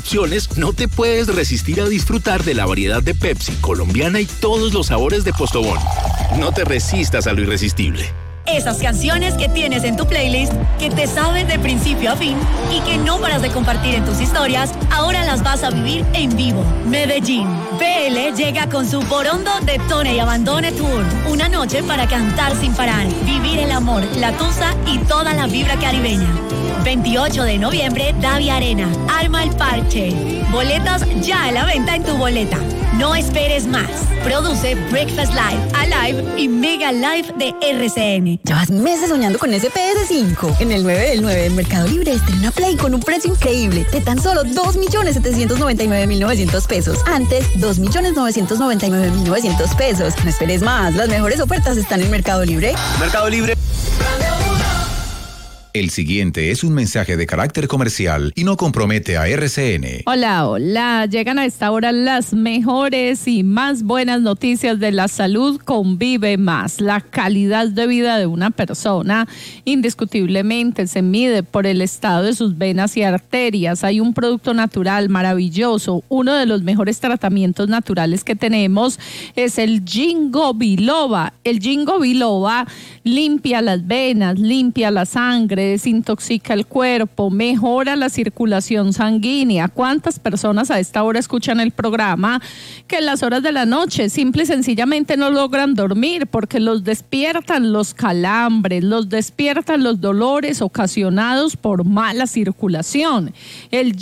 opciones, no te puedes resistir a disfrutar de la variedad de Pepsi, colombiana y todos los sabores de Postobón. No te resistas a lo irresistible. Esas canciones que tienes en tu playlist, que te saben de principio a fin y que no paras de compartir en tus historias, ahora las vas a vivir en vivo. Medellín. PL llega con su Porondo Detone y Abandone Tour. Una noche para cantar sin parar, vivir el amor, la tusa y toda la vibra caribeña. 28 de noviembre, Davia Arena. Arma el parche. Boletas ya a la venta en tu boleta. No esperes más. Produce Breakfast Live, Alive y Mega Live de RCN. Llevas meses soñando con ese PS5. En el 9 del 9 del Mercado Libre estrena Play con un precio increíble de tan solo 2.799.900 pesos. Antes, 2.999.900 pesos. No esperes más. Las mejores ofertas están en Mercado Libre. Mercado Libre. El siguiente es un mensaje de carácter comercial y no compromete a RCN. Hola, llegan a esta hora las mejores y más buenas noticias de la salud con Vive Más. La calidad de vida de una persona indiscutiblemente se mide por el estado de sus venas y arterias. Hay un producto natural maravilloso, uno de los mejores tratamientos naturales que tenemos es el Ginkgo biloba. El Ginkgo biloba limpia las venas, limpia la sangre, desintoxica el cuerpo, mejora la circulación sanguínea. ¿Cuántas personas a esta hora escuchan el programa que en las horas de la noche simple y sencillamente no logran dormir porque los despiertan los calambres, los despiertan los dolores ocasionados por mala circulación? El